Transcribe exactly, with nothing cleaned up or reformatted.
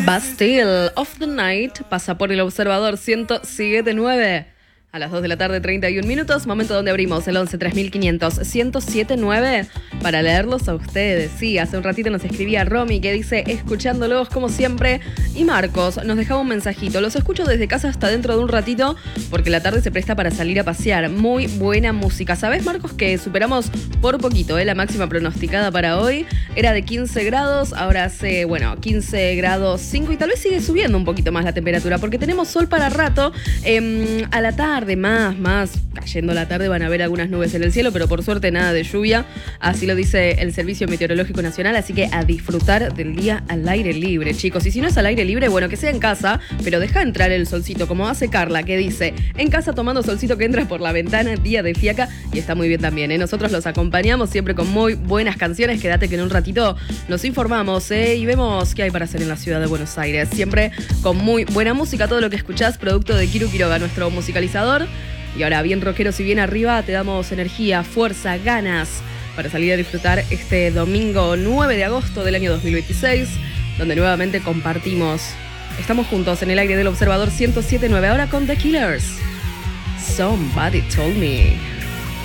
Bastille of the Night pasa por el Observador ciento siete punto nueve. A las dos de la tarde, treinta y un minutos, momento donde abrimos el once tres mil quinientos ciento siete punto nueve para leerlos a ustedes. Sí, hace un ratito nos escribía Romy que dice, escuchándolos como siempre, y Marcos nos dejaba un mensajito. Los escucho desde casa hasta dentro de un ratito porque la tarde se presta para salir a pasear. Muy buena música. ¿Sabés, Marcos, que superamos por poquito, eh? La máxima pronosticada para hoy era de quince grados, ahora hace, bueno, quince grados cinco y tal vez sigue subiendo un poquito más la temperatura porque tenemos sol para rato. Eh, a la tarde de más, más, cayendo la tarde van a haber algunas nubes en el cielo, pero por suerte nada de lluvia, así lo dice el Servicio Meteorológico Nacional, así que a disfrutar del día al aire libre, chicos. Y si no es al aire libre, bueno, que sea en casa, pero deja entrar el solcito, como hace Carla, que dice, en casa tomando solcito que entra por la ventana, día de fiaca, y está muy bien también, ¿eh? Nosotros los acompañamos siempre con muy buenas canciones, quédate que en un ratito nos informamos, ¿eh? Y vemos qué hay para hacer en la ciudad de Buenos Aires, siempre con muy buena música, todo lo que escuchás, producto de Kiru Quiroga, nuestro musicalizador. Y ahora, bien rockeros y bien arriba, te damos energía, fuerza, ganas para salir a disfrutar este domingo nueve de agosto del año dos mil veintiséis, donde nuevamente compartimos. Estamos juntos en el aire del Observador ciento siete punto nueve, ahora con The Killers. Somebody Told Me.